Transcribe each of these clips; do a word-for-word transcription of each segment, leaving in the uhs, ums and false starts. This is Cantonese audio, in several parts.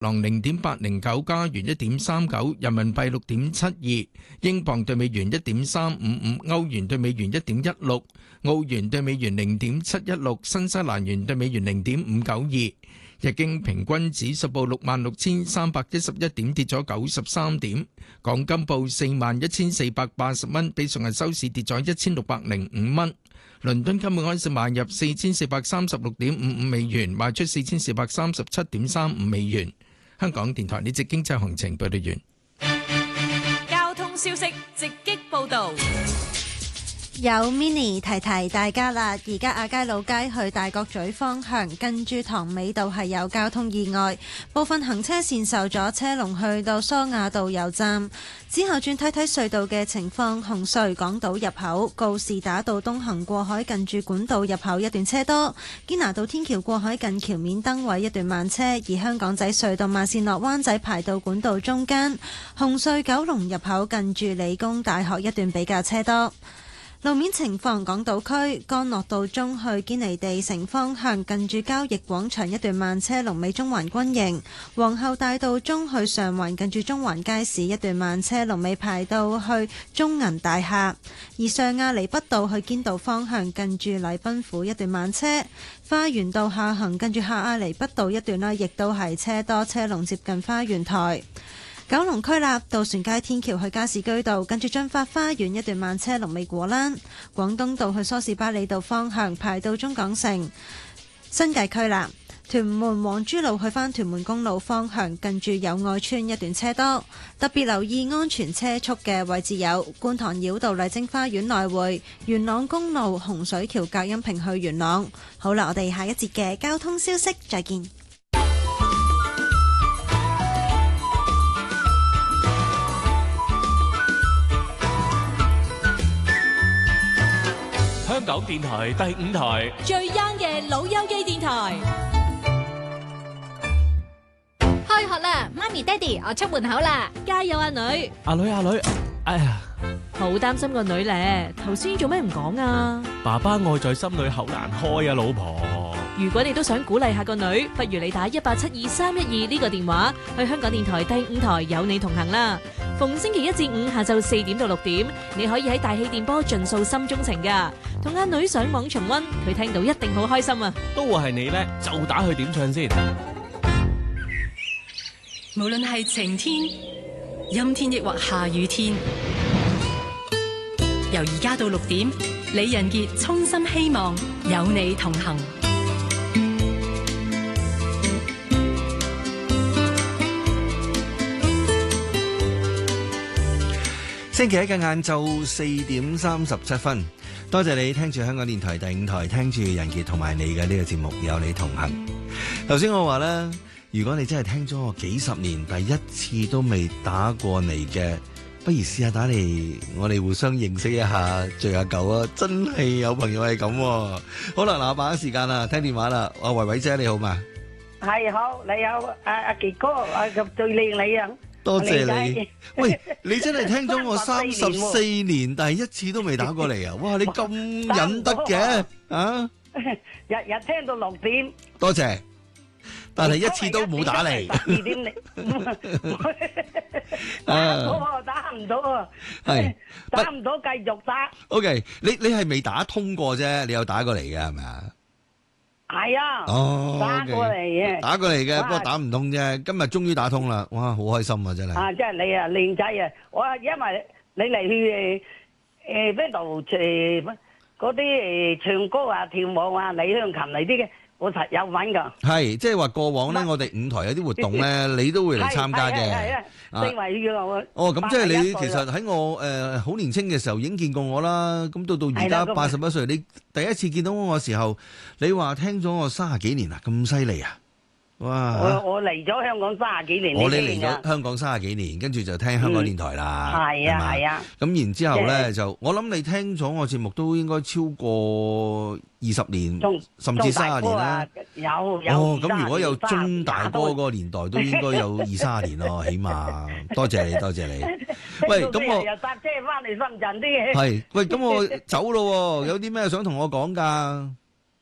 郎零點八零九，加元一點三九，人民幣六點七二，英鎊對美元一點三五五，歐元對美元一點一六，澳元對美元零點七一六，新西蘭元對美元零點五九二。日經平均指數報六萬六千三百一十一點，跌咗九十三點。港金報四萬一千四百八十蚊，比上日收市跌咗一千六百零五蚊。倫敦金每盎司買入四千四百三十六點五五美元，賣出四千四百三十七點三五美元。香港電台呢節經濟行情報道完。 交通消息直擊報道。 有 mini 提提大家啦，而家亞皆老街去大角咀方向近住塘尾道係有交通意外，部分行車線受阻，車龍去到蘇亞道油站。之後轉睇睇隧道嘅情況，紅隧港島入口告士打道東行過海近住管道入口一段車多，堅拿道天橋過海近橋面燈位一段慢車，而香港仔隧道慢線落灣仔排到管道中間。紅隧九龍入口近住理工大學一段比較車多。路面情況，港島區干諾道中去堅尼地城方向近住交易廣場一段慢車，龍尾中環軍營；皇后大道中去上環近住中環街市一段慢車，龍尾排到去中銀大廈；而上亞厘畢道去堅道方向近住禮賓府一段慢車，花園道下行近住下亞厘畢道一段啦，亦都係車多，車龍接近花園台。九龍區立渡船街天橋去加士居道，近住駿發花園一段慢車，龍尾果欄；廣東道去梳士巴利道方向排到中港城。新界區立屯門黃珠路去返屯門公路方向，近住友愛村一段車多，特別留意安全車速嘅位置有觀塘繞道麗晶花園來回、元朗公路洪水橋隔音屏去元朗。好啦，我哋下一節嘅交通消息再見。 香港電台第五台最 young 嘅老友記電台。 開學啦，媽咪爹哋，我出門口啦， 加油啊女！ 阿女阿女，哎呀， 好擔心個女咧，頭先做咩唔講啊？ 爸爸愛在心裏口難開啊，老婆。 如果你都想鼓勵下個女，不如你打一八七二三一二呢個電話去香港電台第五台有你同行啦。逢星期一至五下晝四點到六點，你可以喺大氣電波盡訴心中情噶，同阿女上網重溫，佢聽到一定好開心啊！ 都話係你叻，就打去點唱先。 無論係晴天、陰天，抑或下雨天，由而家到六點，李仁傑衷心希望有你同行。 星期一嘅晏晝四點三十七分，多謝你聽住香港電台第五台，聽住仁傑同埋你嘅呢個節目有你同行。頭先我話咧，如果你真係聽咗我幾十年，第一次都未打過嚟嘅，不如試下打嚟，我哋互相認識一下，聚下舊啊！真係有朋友係咁。好啦，嗱，把握時間啦，聽電話啦。阿維維姐你好嘛？ 係好，你好，阿阿傑哥，阿最靚你啊！ 多謝你。喂，你真係聽咗我三十四年，第一次都未打過嚟啊！哇，你咁忍得嘅啊！ 日日聽到六點。 多謝，但係一次都冇打嚟。 十二點嚟，打唔到啊！打唔到啊！ 係打唔到，繼續打。 OK，你你係未打通過啫，你有打過嚟嘅係咪啊？ 係啊， 哦， 打過嚟嘅， 打過嚟嘅，不過打唔通啫。今日終於打通啦，哇，好開心啊，真係。 啊，即係你啊，靚仔啊！我因為你嚟去誒誒邊度誒嗰啲誒唱歌啊、跳舞啊、李香琴嚟啲嘅，我實有揾噶。係， 即係話過往咧，我哋五台有啲活動咧，你都會嚟參加嘅。 係啊，四圍要我。 哦，咁即係你其實喺我誒好年輕嘅時候已經見過我啦。咁到到而家八十一歲，你第一次見到我嘅時候，你話聽咗我三十幾年啊，咁犀利啊！哇！ 我我嚟咗香港三十幾年， 我你嚟咗香港三十幾年，跟住就聽香港電台啦。 係啊係啊。 咁然之後咧就，我諗你聽咗我節目都應該超過二十年，甚至三十年啦。 有有。 哦，咁如果有中大哥嗰個年代，都應該有二三十年咯，起碼。多謝你，多謝你。喂，咁我又搭車翻嚟深圳啲嘅。 係，喂，咁我走咯，有啲咩想同我講㗎？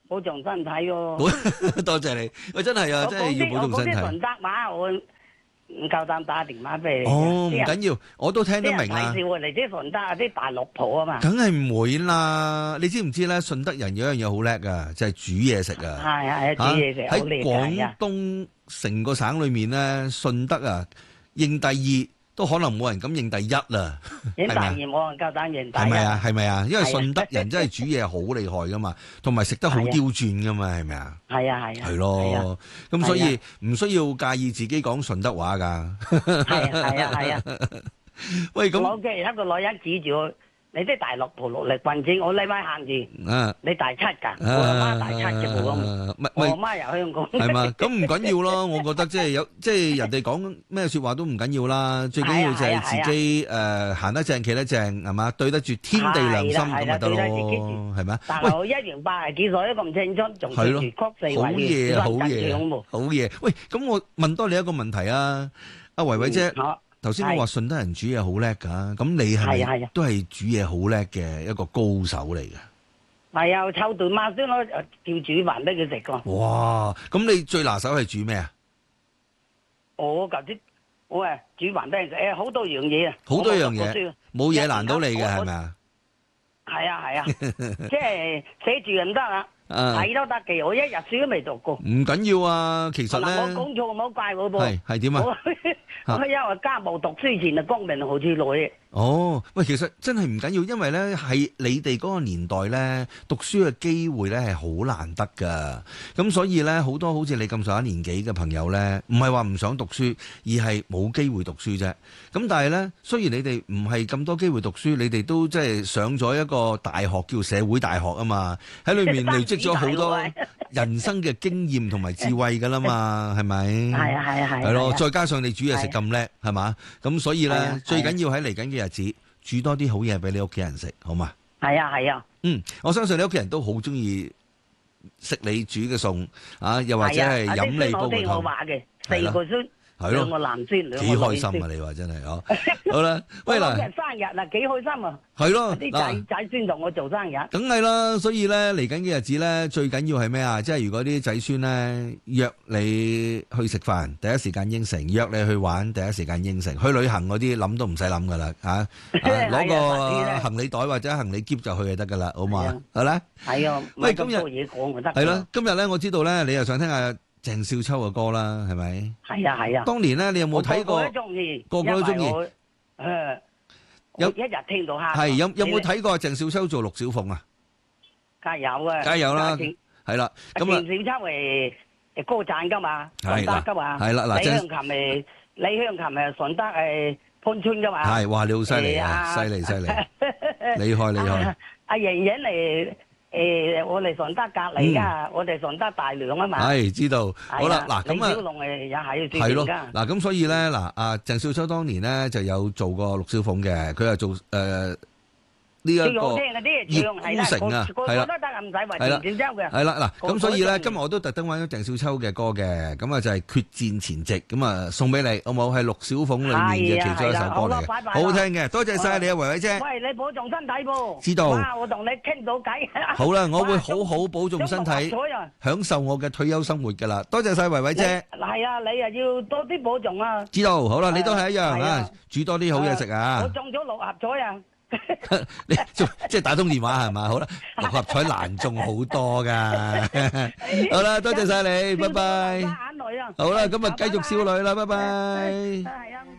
保重身體喎。 多謝你，喂，真係啊，真係要保重身體。 我講啲順德話，我唔夠膽打電話俾你。 哦，唔緊要，我都聽得明啊。 啲人睇笑我哋啲順德啊，啲大陸婆啊嘛。 梗係唔會啦，你知唔知咧？順德人有一樣嘢好叻噶，就係煮嘢食啊。 係係煮嘢食好喺厲害啊！ 廣東成個省裏面咧，順德啊，認第二都可能冇人敢認第一啦。 認第二係咪啊冇人夠膽認第一。 係咪啊？係咪啊？因為係啊順德人真係煮嘢好厲害噶嘛，同埋食得好刁鑽噶嘛，係咪啊？ 係啊係啊。 係係啊咯，咁所以唔需要介意自己講順德話噶。 係啊係啊係啊。 喂，咁我嘅一個女人指住我，你啲大陸婆落嚟棍錢，我呢位行住， 啊， 你大七㗎，我阿媽大七嘅冇咁， 唔係我阿唔係媽由香港。 係嘛？咁唔緊要咯，我覺得即係有即係人哋講咩説話都唔緊要啦，最緊要就係自己誒行得正企得正係嘛，對得住天地良心咁咪得咯，係咪啊？ 但係我一年八十幾歲都咁青春，仲係咯住曲四好圍嘢啊好嘢咁喎。 好嘢！喂，咁我問多你一個問題啊，阿維維姐。 好頭先我話順德人煮嘢好叻㗎，咁你係係啊係啊咪都係煮嘢好叻嘅一個高手嚟嘅？ 係啊，臭斷孖先咯，叫煮飯俾佢食㗎。 哇！咁你最拿手係煮咩啊？ 我舊啲我誒煮飯俾人食，誒好多樣嘢啊！ 好多樣嘢我讀過書冇嘢難到你嘅我係咪啊？ 係啊係啊，即係寫住唔得啊， 啊睇都得嘅。我一日書都未讀過。 唔緊要啊，其實嗱，我咧講錯唔好怪我噃。 係係點啊？ 我我因為家務讀書前啊，光明好似女。 哦，喂，其實真係唔緊要，因為咧係你哋嗰個年代咧讀書嘅機會咧係好難得㗎，咁所以咧好多好似你咁上下年紀嘅朋友咧，唔係話唔想讀書，而係冇機會讀書啫。咁但係咧，雖然你哋唔係咁多機會讀書，你哋都即係上咗一個大學叫社會大學啊嘛，喺裏面累積咗好多人生嘅經驗同埋智慧㗎啦嘛，係咪？ 係啊係啊係。 係咯，再加上你煮嘢食咁叻，係嘛？咁所以咧係啊， 最緊要喺嚟緊嘅日子煮多啲好嘢俾你屋企人食，好嘛？ 係啊係啊。 嗯，我相信你屋企人都好中意食你煮嘅餸啊，又或者係飲你煲嘅係啊，我湯， 話嘅四個孫， 係兩個咯， 男孫，兩幾個女孫開心啊！你話真係哦，好啦，喂嗱， 我今日生日啦，幾開心啊！ 係咯， 啲嗱仔。仔孫同我做生日。 梗係啦，所以咧嚟緊嘅日子咧，最緊要係咩啊？即係如果啲仔孫咧約你去食飯，第一時間應承；約你去玩，第一時間應承。去旅行嗰啲諗都唔使諗噶啦，嚇、啊！攞個行李袋或者行李篋就去就得噶啦，好嘛？好啦。 係啊， 喂今日咁多嘢講就得。 係啦，今日咧我知道咧，你又想聽下鄭少秋嘅歌啦，係咪？ 係啊係啊。 當年咧，你有冇睇過？ 個個都中意， 個個都鍾意因為我誒， 有我一日聽到黑。 係有有冇睇過鄭少秋做陸小鳳啊？ 梗係有啊， 梗係有啦，係啦。咁啊， 鄭少秋係誒歌讚噶嘛， 係啦順德噶嘛。 係啦嗱鄭李香琴係李香琴係順德誒潘村噶嘛。 係哇！你好犀利啊，犀利犀利，厲害厲害。 阿瑩瑩嚟誒，我哋順德隔離噶，我哋順德大良啊嘛。 係知道。好啦，嗱咁啊。 李小龍誒又係係咯， 住㗎。 嗱咁所以咧，嗱阿鄭少秋當年咧就有做過陸小鳳嘅，佢係做誒呢一個最好聽嗰啲唱係啦， 葉孤城啊個個係啦都得啊，唔使話係啦鄭少秋嘅。 係啦，嗱個個咁所以咧， 都中意今日我都特登揾咗鄭少秋嘅歌嘅，咁啊就係決戰前夕，咁啊送俾你，好冇？係陸小鳳裏面嘅其中一首歌嚟嘅，好好聽嘅，多謝晒你啊，維維姐。 喂，你保重身體噃。 知道哇，我同你傾到偈。 好啦，我會好好保重身體，享受我嘅退休生活㗎啦。多謝晒維維姐。 係啊，你啊要多啲保重啊。 知道，好啦，你都係一樣啊係啊， 煮多啲好嘢食啊。 我中咗六合彩啊！ 你即係打通電話係嘛？好啦，六合彩難中好多噶。好啦，多謝晒你，拜拜。好啦，咁啊繼續少女啦，拜拜。 係啊。